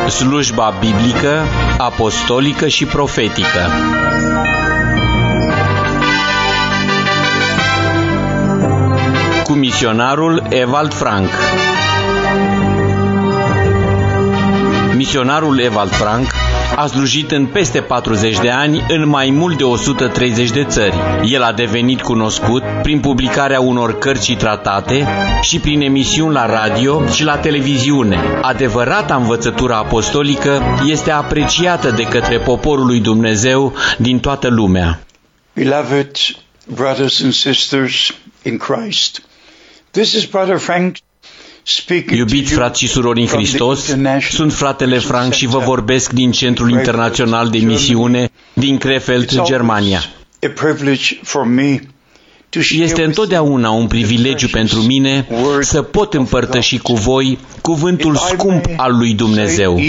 Slujba biblică, apostolică și profetică. Cu misionarul Ewald Frank. Misionarul Ewald Frank a slujit în peste 40 de ani în mai mult de 130 de țări. El a devenit cunoscut prin publicarea unor cărți și tratate și prin emisiuni la radio și la televiziune. Adevărata învățătură apostolică este apreciată de către poporul lui Dumnezeu din toată lumea. Beloved brothers and sisters in Christ, this is Brother Frank. Iubiți frați și surori în Hristos, sunt fratele Frank și vă vorbesc din Centrul Internațional de Misiune din Krefeld, Germania. Este întotdeauna un privilegiu pentru mine să pot împărtăși cu voi cuvântul scump al lui Dumnezeu.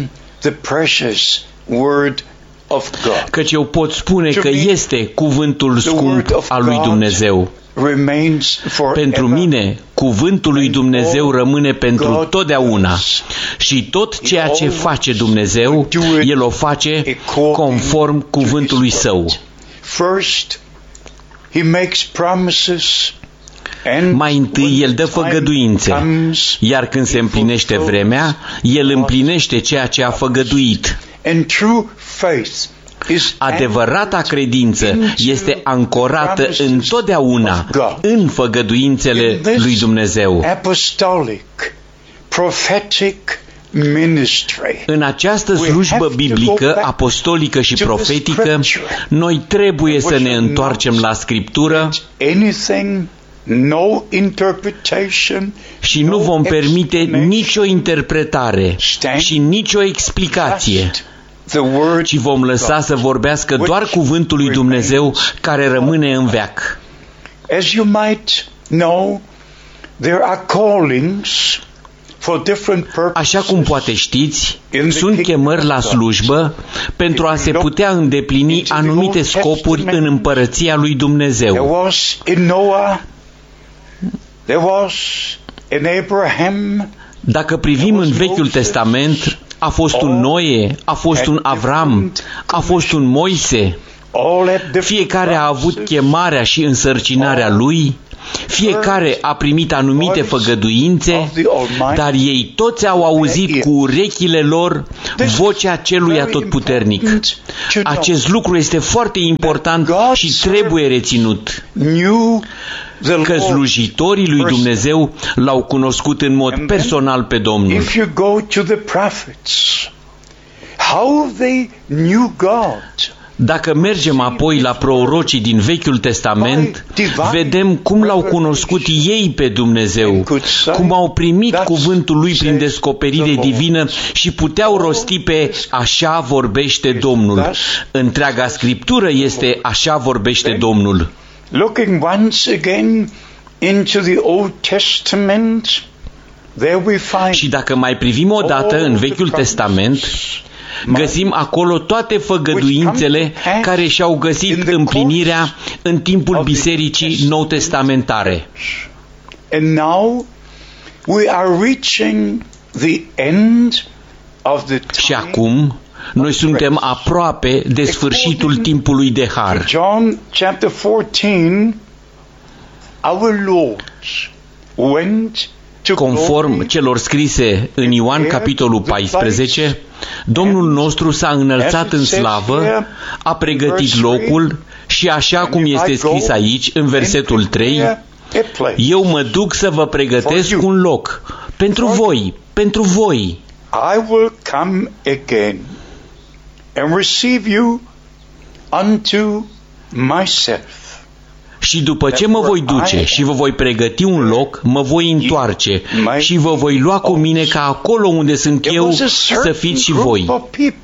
Căci eu pot spune că este cuvântul scump al lui Dumnezeu. Pentru mine, cuvântul lui Dumnezeu rămâne pentru totdeauna și tot ceea ce face Dumnezeu, El o face conform cuvântului Său. Mai întâi El dă făgăduințe, iar când se împlinește vremea, El împlinește ceea ce a făgăduit. Adevărata credință este ancorată întotdeauna în făgăduințele lui Dumnezeu. În această slujbă biblică, apostolică și profetică, noi trebuie să ne întoarcem la Scriptură și nu vom permite nicio interpretare și nicio explicație, ci vom lăsa să vorbească doar cuvântul lui Dumnezeu care rămâne în veac. Așa cum poate știți, sunt chemări la slujbă pentru a se putea îndeplini anumite scopuri în împărăția lui Dumnezeu. Dacă privim în Vechiul Testament, a fost un Noe, a fost un Avram, a fost un Moise. Fiecare a avut chemarea și însărcinarea lui, fiecare a primit anumite făgăduințe, dar ei toți au auzit cu urechile lor vocea celui atotputernic. Acest lucru este foarte important și trebuie reținut, că slujitorii lui Dumnezeu l-au cunoscut în mod personal pe Domnul. Dacă mergem apoi la prorocii din Vechiul Testament, vedem cum l-au cunoscut ei pe Dumnezeu, cum au primit cuvântul lui prin descoperire divină și puteau rosti pe "Așa vorbește Domnul". Întreaga Scriptură este "Așa vorbește Domnul". Looking once again into the Old Testament, there we find. Și dacă mai privim o dată în Vechiul Testament, găsim acolo toate făgăduințele care și-au găsit împlinirea în timpul Bisericii Nou-Testamentare. And now we are reaching the end of the time. Și acum noi suntem aproape de sfârșitul timpului de har. John chapter 14, our Lord went to Conform celor scrise în Ioan capitolul 14, Domnul nostru s-a înălțat în slavă, a pregătit locul și așa cum este scris aici în versetul 3, eu mă duc să vă pregătesc un loc pentru voi, pentru voi. I will come again and receive you unto myself. Și după ce mă voi duce și vă voi pregăti un loc, mă voi întoarce și vă voi lua cu mine ca acolo unde sunt eu să fiți și voi.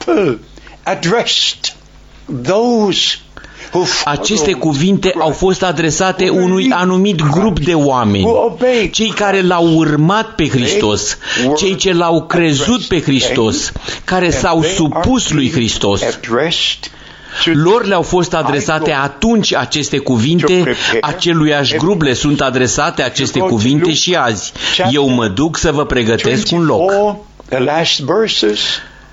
Aceste cuvinte au fost adresate unui anumit grup de oameni, cei care l-au urmat pe Hristos, cei ce l-au crezut pe Hristos, care s-au supus lui Hristos. Lor le-au fost adresate atunci aceste cuvinte, aceluiași grup le sunt adresate aceste cuvinte și azi. Eu mă duc să vă pregătesc un loc. The last verses,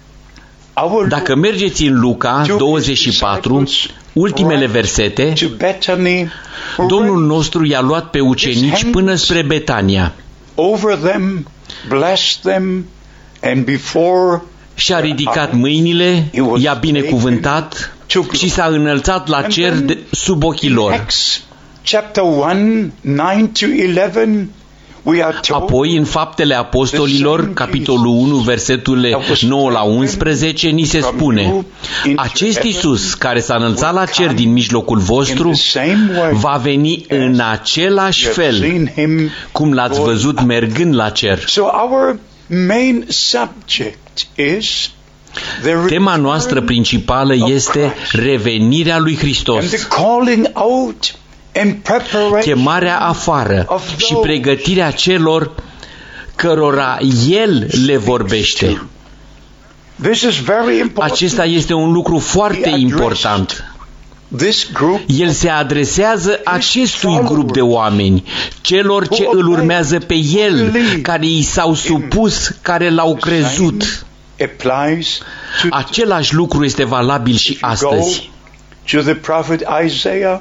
our Dacă mergeți în Luca 24, ultimele versete, to Bethany, Domnul nostru i-a luat pe ucenici până spre Betania. over them, blessed them, and before Și-a ridicat mâinile, i-a binecuvântat și s-a înălțat la cer sub ochii lor. Acts chapter 1, 9-11, we are told Apoi, în Faptele Apostolilor, capitolul 1, versetele 9 la 11, ni se spune: Acest Iisus, care s-a înălțat la cer din mijlocul vostru, va veni în același fel cum l-ați văzut mergând la cer. So our main subject is Tema noastră principală este revenirea lui Hristos, and the calling out and preparation chemarea afară și pregătirea celor cărora El le vorbește. This is very important. Acesta este un lucru foarte important. This group El se adresează acestui grup de oameni, celor ce îl urmează pe El, care i s-au supus, care l-au crezut. applies to Același lucru este valabil și astăzi. to the prophet Isaiah,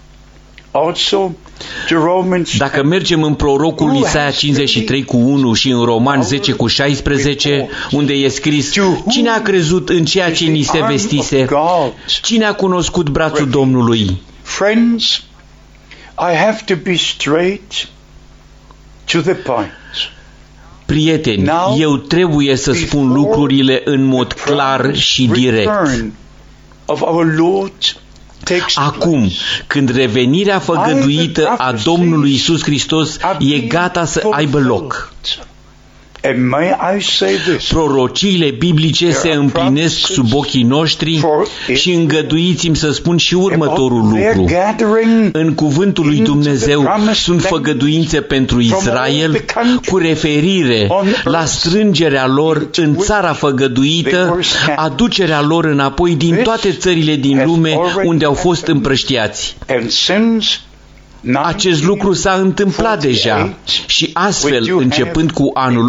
also to Romans. Dacă mergem în prorocul Isaia 53:1 și în Romani 10:16, unde e scris: Cine a crezut în ceea ce ni se vestise? Cine a cunoscut brațul Domnului? Friends, I have to be straight to the point. Prieteni, eu trebuie să spun lucrurile în mod clar și direct. Of our Lord takes Acum, place. când revenirea făgăduită a Domnului Iisus Hristos e gata să aibă loc. And may I say this? Prorociile biblice se împlinesc sub ochii noștri și îngăduiți-mi să spun și următorul lucru. În cuvântul lui Dumnezeu sunt făgăduințe pentru Israel cu referire la strângerea lor în țara făgăduită, aducerea lor înapoi din toate țările din lume unde au fost împrăștiați. And since Acest lucru s-a întâmplat deja și astfel, începând cu anul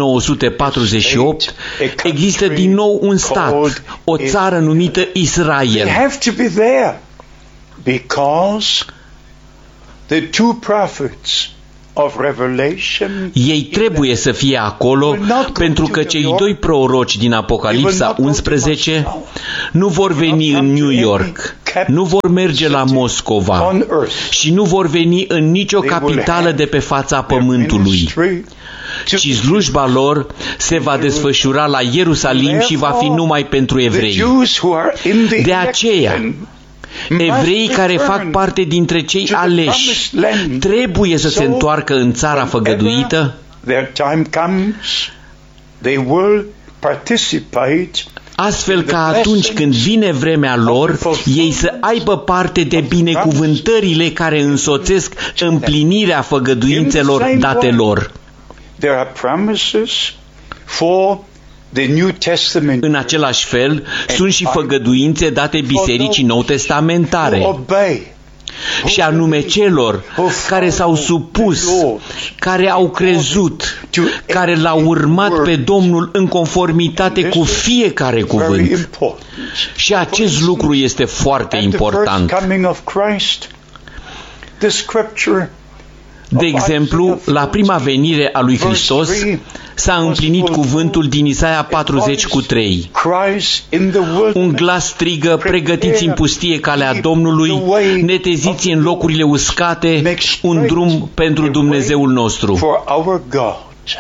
1948, există din nou un stat, o țară numită they Israel. have to be there because the two prophets of Revelation, Ei trebuie să fie acolo pentru că cei doi proroci din Apocalipsa 11 nu vor veni în New York, nu vor merge la Moscova on earth, și nu vor veni în nicio capitală de pe fața pământului, ci slujba lor se va desfășura la Ierusalim și va fi numai pentru the evrei. Jews who are in the De aceea, election evreii care fac parte dintre cei aleși trebuie să se întoarcă în țara făgăduită, their time comes, they will participate astfel ca atunci când vine vremea lor, ei să aibă parte de binecuvântările care însoțesc împlinirea făgăduințelor date lor. There are promises for the New Testament În același fel, sunt și făgăduințe date Bisericii Nou Testamentare, to obey, și anume celor care s-au supus, care au crezut, care l-au urmat pe Domnul în conformitate cu fiecare very cuvânt. important. Și acest lucru este foarte At the first important. coming of Christ, the scripture De exemplu, la prima venire a lui Hristos s-a împlinit cuvântul din Isaia 40:3. cries in the wilderness, Un glas strigă: pregătiți în pustie calea Domnului, neteziți în locurile uscate un drum pentru Dumnezeul nostru. for our God.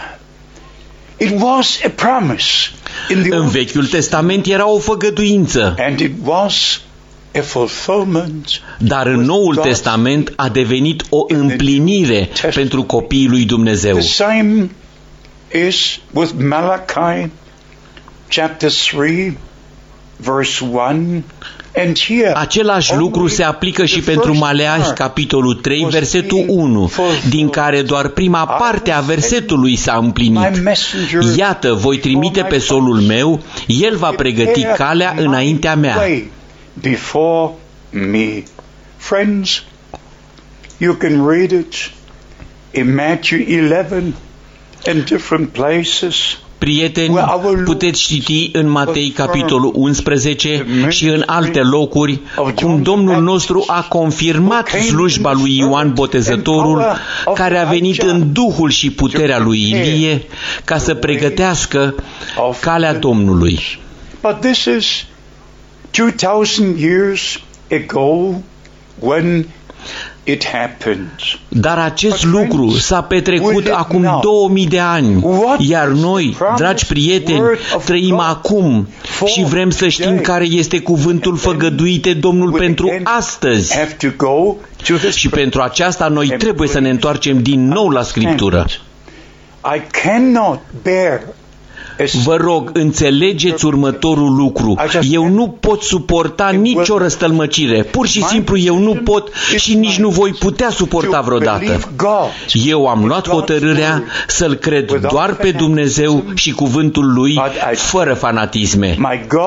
It was a promise in the În Old Vechiul Testament era o făgăduință, and it was a fulfillment. dar în Noul Testament a devenit o împlinire pentru copiii lui Dumnezeu. The same is with Malachi chapter 3 verse 1, and here Același lucru se aplică și pentru Maleahi, capitolul 3, versetul 1, din care doar prima parte a versetului s-a împlinit. Iată, voi trimite pe solul meu, el va pregăti calea înaintea mea. before me. Friends, you can read it in Matthew 11 in different places. Prieteni, puteți citi în Matei capitolul 11 și în alte locuri cum Domnul nostru a confirmat slujba lui Ioan Botezătorul, care a venit în duhul și puterea lui Ilie ca să pregătească calea Domnului. But this is 2000 years ago when it happened. Dar acest lucru s-a petrecut acum 2000 de ani, iar noi, dragi prieteni, trăim acum și vrem să știm care este cuvântul făgăduit de Domnul pentru astăzi. Și pentru aceasta noi trebuie să ne întoarcem din nou la Scriptură. I cannot bear. Vă rog, înțelegeți următorul lucru. Eu nu pot suporta nicio răstălmăcire. Pur și simplu eu nu pot și nici nu voi putea suporta vreodată. Eu am luat hotărârea să-L cred doar pe Dumnezeu și cuvântul Lui, fără fanatisme.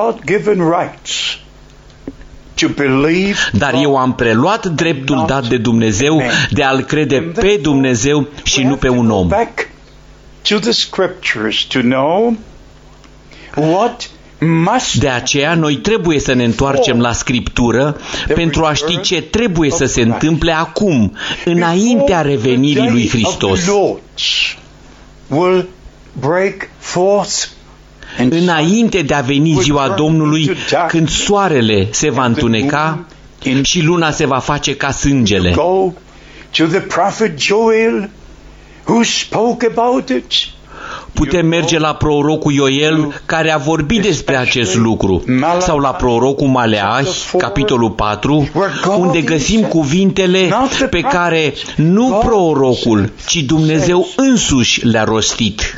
Dar eu am preluat dreptul dat de Dumnezeu de a-L crede pe Dumnezeu și nu pe un om. De aceea noi trebuie să ne întoarcem la Scriptură pentru a ști ce trebuie să se întâmple acum, înaintea revenirii lui Hristos. Înainte de a veni ziua Domnului, când soarele se va întuneca și luna se va face ca sângele. Putem merge la prorocul Ioel, care a vorbit despre acest lucru, sau la prorocul Maleahi, capitolul 4, unde găsim cuvintele pe care nu prorocul, ci Dumnezeu însuși le-a rostit.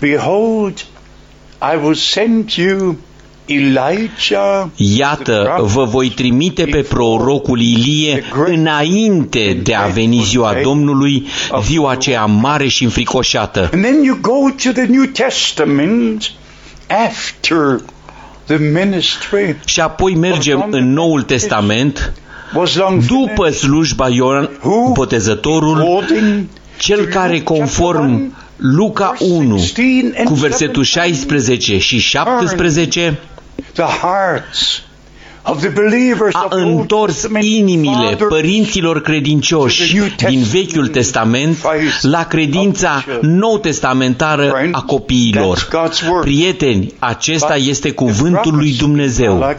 Iată, vă voi trimite pe prorocul Ilie înainte de a veni ziua Domnului, ziua aceea mare și înfricoșată. Și apoi mergem în Noul Testament, după slujba Ioan Botezătorul, cel care conform Luca 1, cu versetul 16 și 17, a întors inimile părinților credincioși din Vechiul Testament la credința nou-testamentară a copiilor. Prieteni, acesta este cuvântul lui Dumnezeu.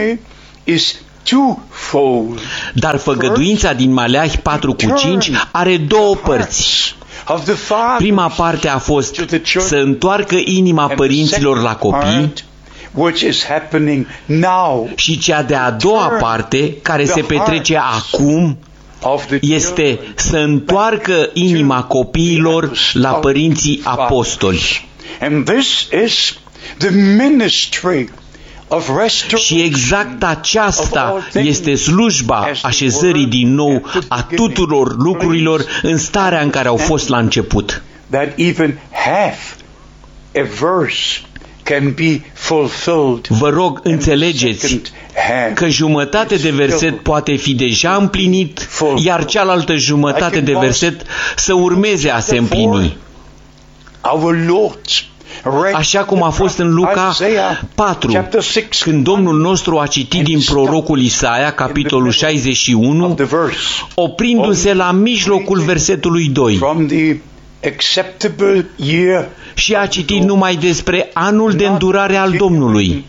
Dar făgăduința din Maleahi 4:5 are două părți. Prima parte a fost să întoarcă inima părinților la copii, și cea de-a doua parte, care se petrece acum, este să întoarcă inima copiilor la părinții apostoli. Și exact aceasta este slujba așezării din nou a tuturor lucrurilor în starea în care au fost la început. Vă rog, înțelegeți că jumătate de verset poate fi deja împlinit, iar cealaltă jumătate de verset să urmeze a se împlini. Așa cum a fost în Luca 4, când Domnul nostru a citit din prorocul Isaia, capitolul 61, oprindu-se la mijlocul versetului 2. Și a citit numai despre anul de îndurare al Domnului,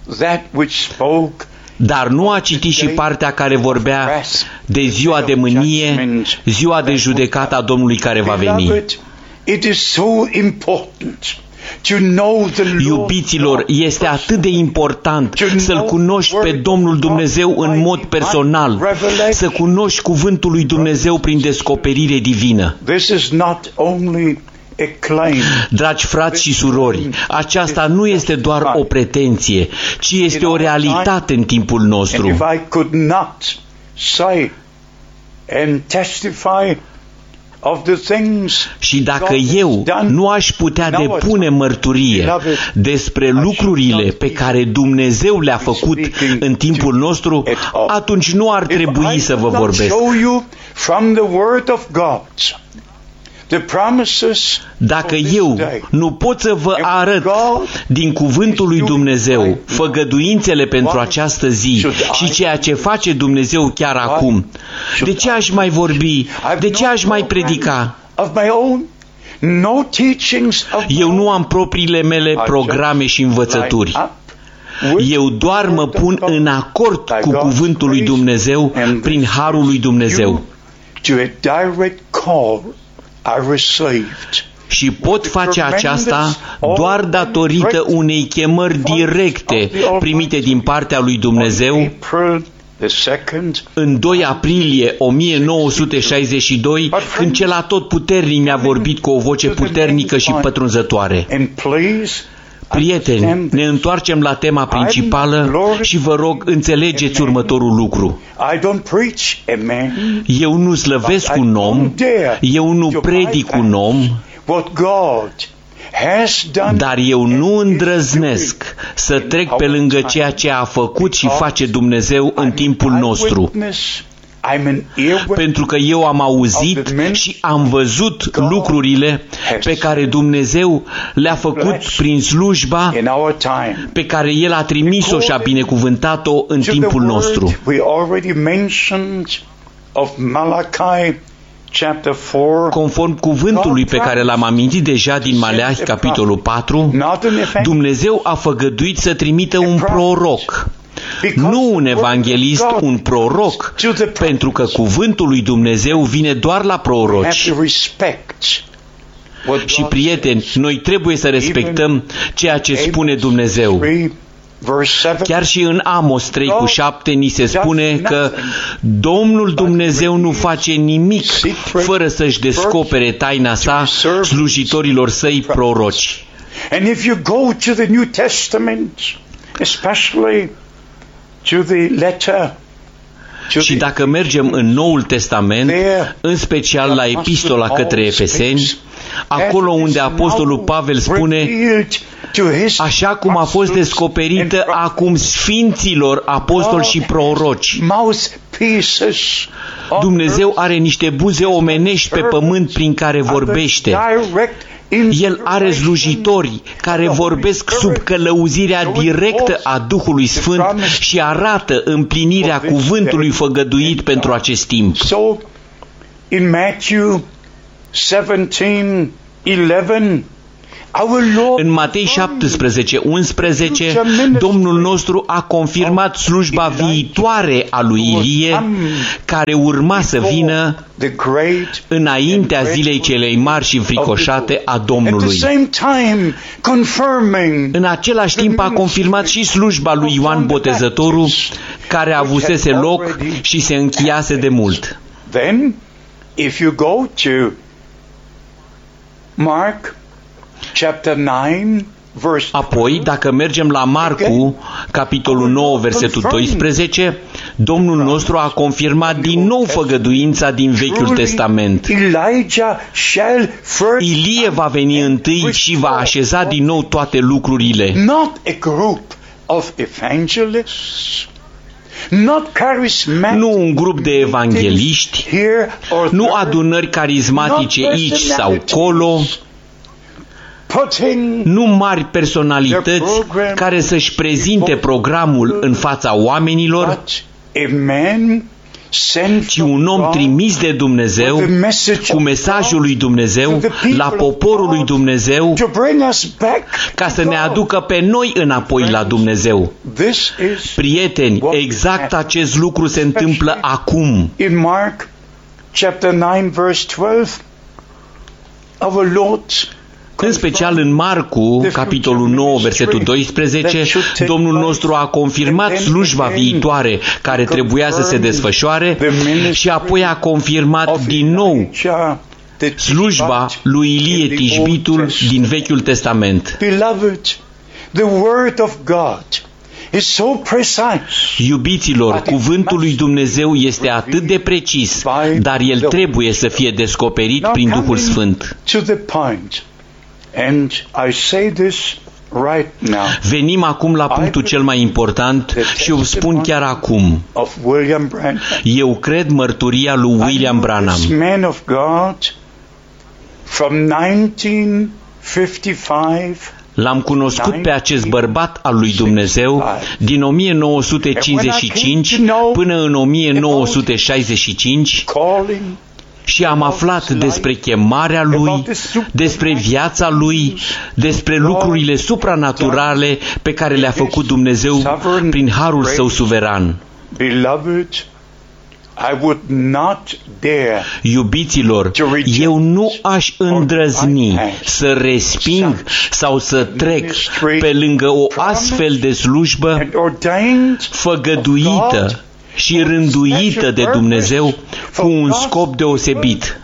dar nu a citit și partea care vorbea de ziua de mânie, ziua de judecată a Domnului care va veni. Iubiților, este atât de important să-L cunoști pe Domnul Dumnezeu în mod personal, să cunoști cuvântul lui Dumnezeu prin descoperire divină. Dragi frați și surori, aceasta nu este doar o pretenție, ci este o realitate în timpul nostru. Și dacă eu nu aș putea depune mărturie despre lucrurile pe care Dumnezeu le-a făcut în timpul nostru, atunci nu ar trebui să vă vorbesc. Dacă eu nu pot să vă arăt din cuvântul lui Dumnezeu făgăduințele pentru această zi și ceea ce face Dumnezeu chiar acum, de ce aș mai vorbi? De ce aș mai predica? Eu nu am propriile mele programe și învățături. Eu doar mă pun în acord cu cuvântul lui Dumnezeu prin harul lui Dumnezeu. Și pot face aceasta doar datorită unei chemări directe primite din partea lui Dumnezeu în 2 aprilie 1962, când cel atotputernic mi-a vorbit cu o voce puternică și pătrunzătoare. Prieteni, ne întoarcem la tema principală și vă rog, înțelegeți următorul lucru. Eu nu slăvesc un om, eu nu predic un om, dar eu nu îndrăznesc să trec pe lângă ceea ce a făcut și face Dumnezeu în timpul nostru. Pentru că eu am auzit și am văzut lucrurile pe care Dumnezeu le-a făcut prin slujba pe care El a trimis-o și a binecuvântat-o în timpul nostru. Conform cuvântului pe care l-am amintit deja din Maleahi, capitolul 4, Dumnezeu a făgăduit să trimită un proroc. Nu un evanghelist, un proroc, pentru că cuvântul lui Dumnezeu vine doar la proroci. Și prieteni, noi trebuie să respectăm ceea ce spune Dumnezeu. Chiar și în Amos 3:7 ni se spune că Domnul Dumnezeu nu face nimic fără să-și descopere taina sa slujitorilor săi proroci. And if you go to the New Testament, especially to the letter, și dacă mergem în Noul Testament, în special la epistola către Efeseni, acolo unde Apostolul Pavel spune: așa cum a fost descoperită acum sfinților apostoli și proroci. Dumnezeu are niște buze omenești pe pământ prin care vorbește. El are slujitori care vorbesc sub călăuzirea directă a Duhului Sfânt și arată împlinirea cuvântului făgăduit pentru acest timp. In Matthew 17:11, în Matei 17:11, Domnul nostru a confirmat slujba viitoare a lui Ilie, care urma să vină înaintea zilei celei mari și înfricoșate a Domnului. În același timp a confirmat și slujba lui Ioan Botezătorul, care avusese loc și se încheiase de mult. Then, if you go to Mark chapter 9, verse 12, apoi, dacă mergem la Marcu, capitolul 9, versetul 12, Domnul nostru a confirmat din nou făgăduința din Vechiul Testament. Ilie va veni întâi și va așeza din nou toate lucrurile. Not a group of evangelists, nu un grup de evangeliști, nu adunări carismatice aici sau colo, nu mari personalități care să-și prezinte programul în fața oamenilor, ci un om trimis de Dumnezeu cu mesajul lui Dumnezeu la poporul lui Dumnezeu, ca să ne aducă pe noi înapoi la Dumnezeu. Prieteni, exact acest lucru se întâmplă acum. In Mark chapter 9 verse 12, our Lord, în special în Marcu, capitolul 9, versetul 12, Domnul nostru a confirmat slujba viitoare care trebuia să se desfășoare și apoi a confirmat din nou slujba lui Ilie Tishbitul din Vechiul Testament. Iubiților, cuvântul lui Dumnezeu este atât de precis, dar el trebuie să fie descoperit prin Duhul Sfânt. And I say this right now. Venim acum la punctul cel mai important și o spun chiar acum. Eu cred mărturia lui William Branham. from 1955 L-am cunoscut pe acest bărbat al lui Dumnezeu din 1955 până în 1965 și am aflat despre chemarea lui, despre viața lui, despre lucrurile supranaturale pe care le-a făcut Dumnezeu prin harul său suveran. Iubiților, eu nu aș îndrăzni să resping sau să trec pe lângă o astfel de slujbă făgăduită și rânduită de Dumnezeu cu un scop deosebit,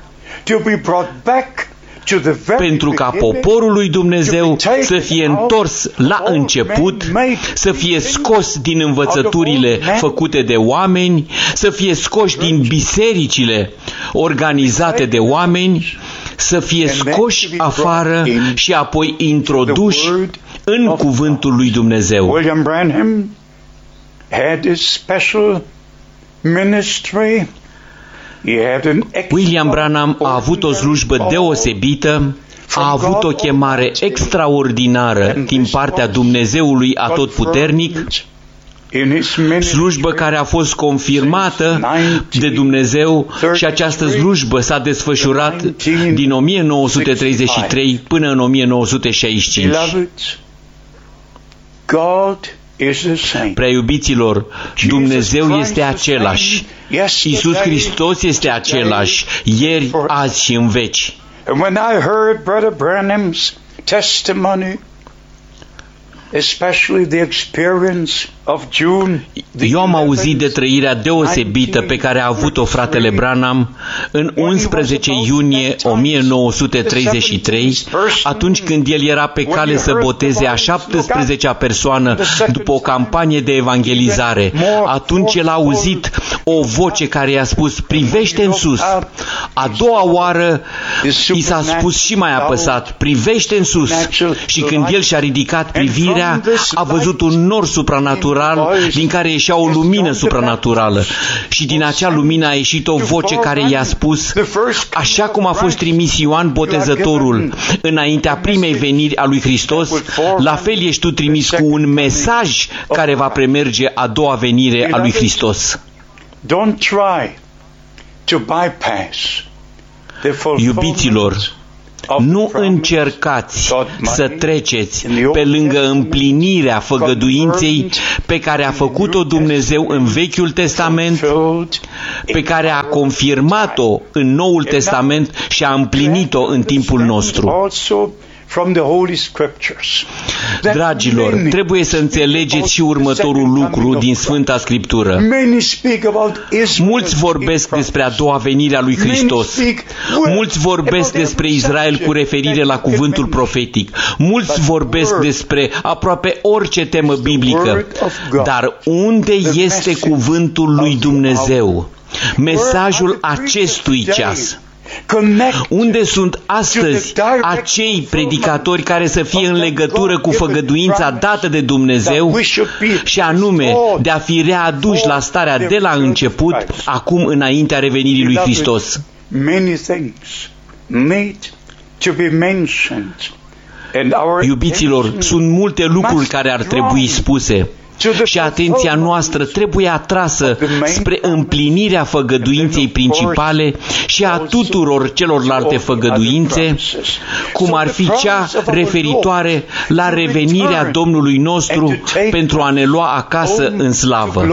pentru ca poporul lui Dumnezeu să fie întors la început, să fie scos din învățăturile făcute de oameni, să fie scoși din bisericile organizate de oameni, să fie scoși afară și apoi introduși în cuvântul lui Dumnezeu. William Branham had a special ministry. William Branham a avut o slujbă deosebită, a avut o chemare extraordinară din partea Dumnezeului Atotputernic, slujbă care a fost confirmată de Dumnezeu și această slujbă s-a desfășurat din 1933 până în 1965. Preiubiților, Dumnezeu este același. Iisus Hristos este același, ieri, azi și în veci. Eu am auzit de trăirea deosebită pe care a avut-o fratele Branham în 11 iunie 1933, atunci când el era pe cale să boteze a 17-a persoană după o campanie de evangelizare. Atunci el a auzit o voce care i-a spus: privește în sus. A doua oară i s-a spus și mai apăsat: privește în sus. Și când el și-a ridicat privirea, a văzut un nor supranatural din care ieșea o lumină supranaturală. Și din acea lumină a ieșit o voce care i-a spus: așa cum a fost trimis Ioan Botezătorul înaintea primei veniri a lui Hristos, la fel ești tu trimis cu un mesaj care va premerge a doua venire a lui Hristos. Iubiților, nu încercați să treceți pe lângă împlinirea făgăduinței pe care a făcut-o Dumnezeu în Vechiul Testament, pe care a confirmat-o în Noul Testament și a împlinit-o în timpul nostru. Dragilor, trebuie să înțelegeți și următorul lucru din Sfânta Scriptură. Mulți vorbesc despre a doua venire a lui Hristos. Mulți vorbesc despre Israel cu referire la cuvântul profetic. Mulți vorbesc despre aproape orice temă biblică. Dar unde este cuvântul lui Dumnezeu? Mesajul acestui ceas. Unde sunt astăzi acei predicatori care să fie în legătură cu făgăduința dată de Dumnezeu și anume de a fi readuși la starea de la început, acum înaintea revenirii lui Hristos? Iubiților, sunt multe lucruri care ar trebui spuse. Și atenția noastră trebuie atrasă spre împlinirea făgăduinței principale și a tuturor celorlalte făgăduințe, cum ar fi cea referitoare la revenirea Domnului nostru pentru a ne lua acasă în slavă.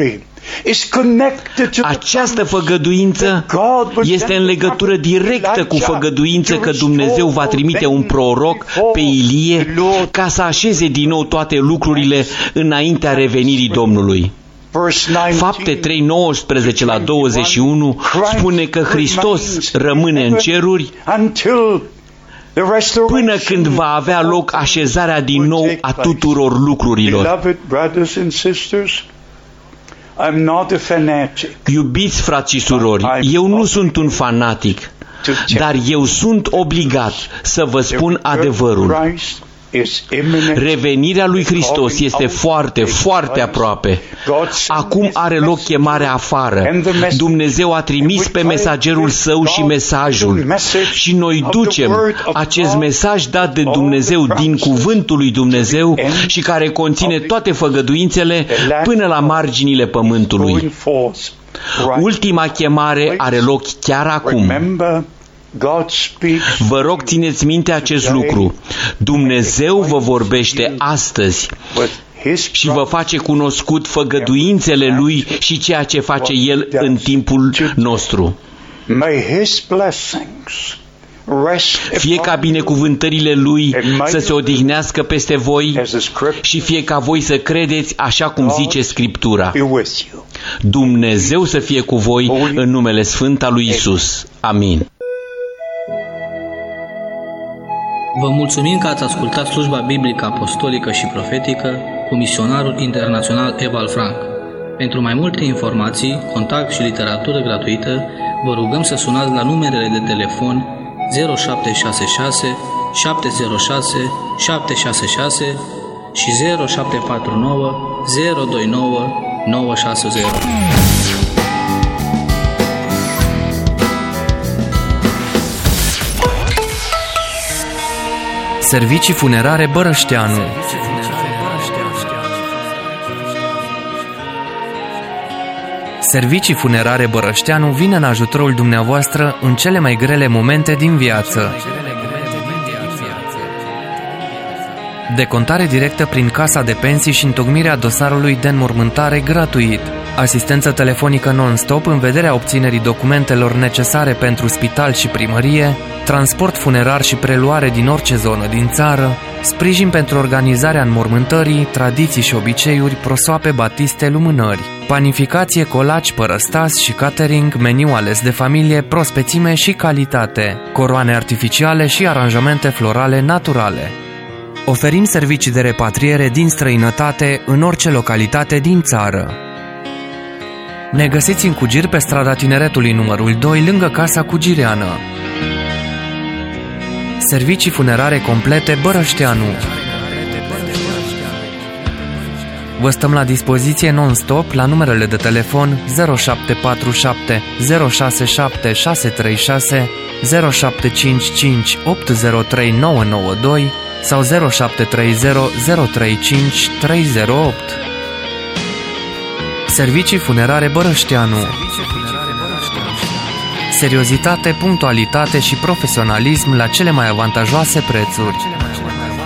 Această făgăduință este în legătură directă cu făgăduință că Dumnezeu va trimite un proroc pe Ilie ca să așeze din nou toate lucrurile înaintea revenirii Domnului. Fapte 3:19 la 21 spune că Hristos rămâne în ceruri până când va avea loc așezarea din nou a tuturor lucrurilor. Iubiți frați și surori, eu nu sunt un fanatic, dar eu sunt obligat să vă spun adevărul. Revenirea lui Hristos este foarte, foarte aproape. Acum are loc chemarea afară. Dumnezeu a trimis pe mesagerul său și mesajul. Și noi ducem acest mesaj dat de Dumnezeu din cuvântul lui Dumnezeu și care conține toate făgăduințele până la marginile pământului. Ultima chemare are loc chiar acum. Vă rog, țineți minte acest lucru. Dumnezeu vă vorbește astăzi și vă face cunoscut făgăduințele Lui și ceea ce face El în timpul nostru. Fie ca binecuvântările Lui să se odihnească peste voi și fie ca voi să credeți așa cum zice Scriptura. Dumnezeu să fie cu voi în numele sfânt al lui Isus. Amin. Vă mulțumim că ați ascultat slujba biblică apostolică și profetică cu misionarul internațional Ewald Frank. Pentru mai multe informații, contact și literatură gratuită, vă rugăm să sunați la numerele de telefon 0766 706 766 și 0749 029 960. Servicii funerare Bărășteanu. Servicii funerare Bărășteanu vine în ajutorul dumneavoastră în cele mai grele momente din viață. Decontare directă prin casa de pensii și întocmirea dosarului de înmormântare gratuit. Asistență telefonică non-stop în vederea obținerii documentelor necesare pentru spital și primărie, transport funerar și preluare din orice zonă din țară, sprijin pentru organizarea înmormântării, tradiții și obiceiuri, prosoape, batiste, lumânări, panificație, colaci, părăstas și catering, meniu ales de familie, prospețime și calitate, coroane artificiale și aranjamente florale naturale. Oferim servicii de repatriere din străinătate în orice localitate din țară. Ne găsiți în Cugir pe strada Tineretului numărul 2, lângă Casa Cugireană. Servicii funerare complete Bărășteanu. Vă stăm la dispoziție non-stop la numerele de telefon 0747 067 636, 0755 803 992 sau 0730 035 308. Servicii funerare Bărășteanu. Seriozitate, punctualitate și profesionalism la cele mai avantajoase prețuri.